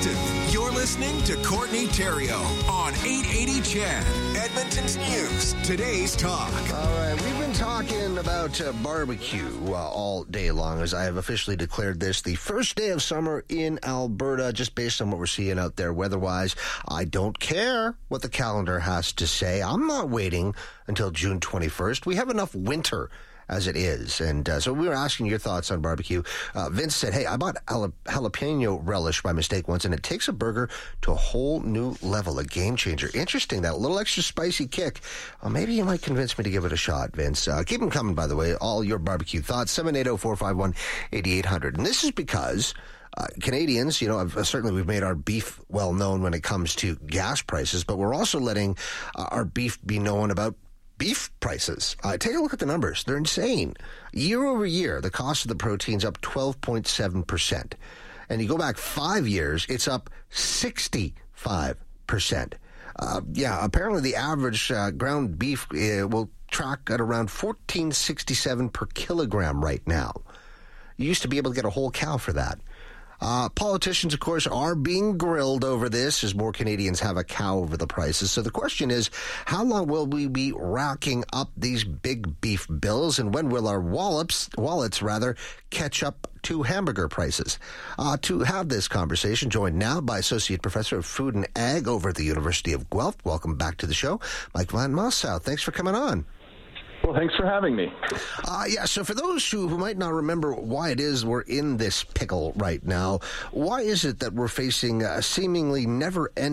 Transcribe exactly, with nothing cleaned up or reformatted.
Edmonton. You're listening to Courtney Theriault on eight eighty C H E D, Edmonton's News. Today's Talk. All right, we've been talking about uh, barbecue uh, all day long, as I have officially declared this the first day of summer in Alberta, just based on what we're seeing out there weather-wise. I don't care what the calendar has to say. I'm not waiting until June twenty-first. We have enough winter as it is. And uh, so we were asking your thoughts on barbecue. Uh, Vince said, hey, I bought jala- jalapeno relish by mistake once, and it takes a burger to a whole new level, a game changer. Interesting, that little extra spicy kick. Uh, maybe you might convince me to give it a shot, Vince. Uh, keep them coming, by the way, all your barbecue thoughts, seven eight zero, four five one, eight eight zero zero. And this is because Uh, Canadians, you know, uh, certainly we've made our beef well known when it comes to gas prices, but we're also letting uh, our beef be known about beef prices. Uh, take a look at the numbers. They're insane. Year over year, the cost of the protein's up twelve point seven percent. And you go back five years, it's up sixty-five percent. Uh, yeah, apparently the average uh, ground beef uh, will track at around fourteen sixty-seven per kilogram right now. You used to be able to get a whole cow for that. Uh, politicians, of course, are being grilled over this as more Canadians have a cow over the prices. So the question is, how long will we be racking up these big beef bills, and when will our wallets, wallets rather, catch up to hamburger prices? Uh, to have this conversation, joined now by Associate Professor of Food and Ag over at the University of Guelph. Welcome back to the show, Mike Van Mossow. Thanks for coming on. Well, thanks for having me. Uh, yeah, so for those who, who might not remember why it is we're in this pickle right now, why is it that we're facing a seemingly never-ending